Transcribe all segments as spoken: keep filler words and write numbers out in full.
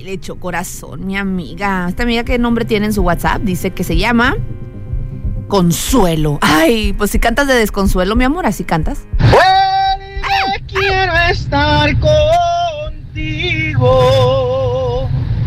Ay, le echó corazón, mi amiga. Esta amiga, ¿qué nombre tiene en su WhatsApp? Dice que se llama Consuelo. Ay, pues si cantas de desconsuelo, mi amor, así cantas. Vuelve, quiero estar contigo.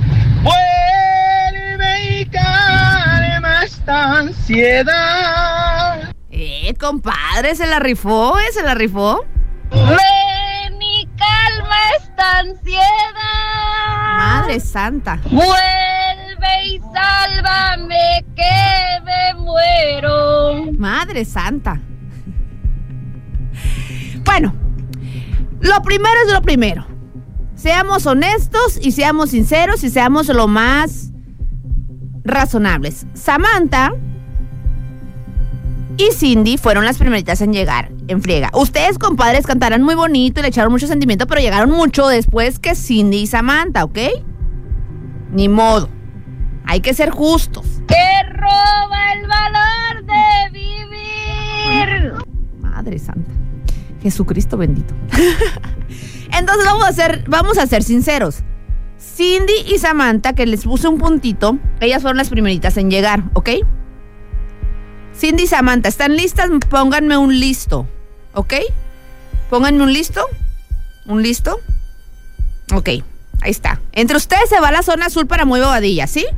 Vuelve y calma esta ansiedad. Eh, compadre, se la rifó, ¿eh? Se la rifó. Ven y calma esta ansiedad. Madre santa. Vuelve y sálvame que me muero. Madre santa. Bueno, lo primero es lo primero. Seamos honestos y seamos sinceros y seamos lo más razonables. Samantha y Cindy fueron las primeritas en llegar en friega. Ustedes, compadres, cantaron muy bonito y le echaron mucho sentimiento, pero llegaron mucho después que Cindy y Samantha, ¿ok? Ni modo. Hay que ser justos. Que roba el valor de vivir. Madre santa. Jesucristo bendito. Entonces vamos a ser, vamos a ser sinceros. Cindy y Samantha, que les puse un puntito, ellas fueron las primeritas en llegar, ¿ok? Cindy y Samantha, ¿están listas? Pónganme un listo, ¿ok? Pónganme un listo. ¿Un listo? Ok, ahí está. Entre ustedes se va la zona azul para muy bobadilla, ¿sí?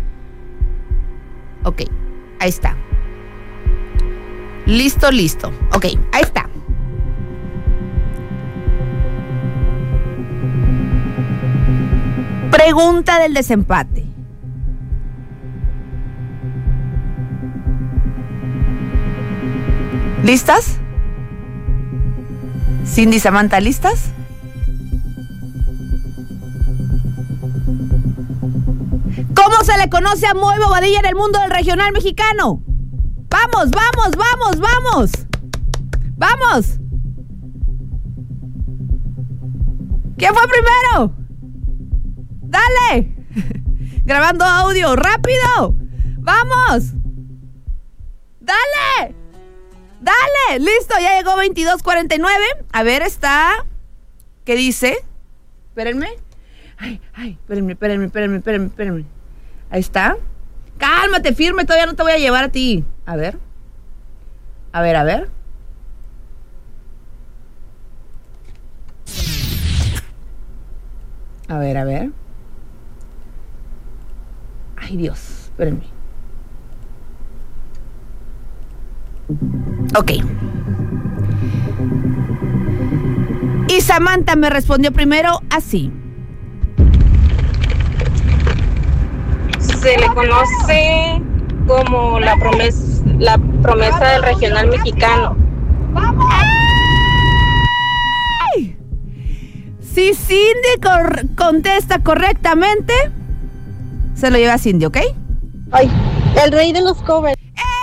Ok, ahí está. Listo, listo. Ok, ahí está. Pregunta del desempate. ¿Listas? Cindy y Samantha, ¿listas? ¿Cómo se le conoce a Muy Bobadilla en el mundo del regional mexicano? ¡Vamos, vamos, vamos, vamos! ¡Vamos! ¿Quién fue primero? ¡Dale! Grabando audio, ¡rápido! ¡Vamos! ¡Dale! ¡Dale! ¡Listo! Ya llegó veintidós cuarenta y nueve. A ver, está... ¿Qué dice? Espérenme. Ay, ay, espérenme, espérenme, espérenme, espérenme, espérenme. Ahí está. Cálmate, firme, todavía no te voy a llevar a ti. A ver. A ver, a ver. A ver, a ver. Ay, Dios, espérenme. Ok. Y Samantha me respondió primero así. Se le conoce como la promesa, la promesa del regional mexicano. ¡Ay! Si Cindy cor- contesta correctamente, se lo lleva a Cindy, ¿ok? Ay, el rey de los covers.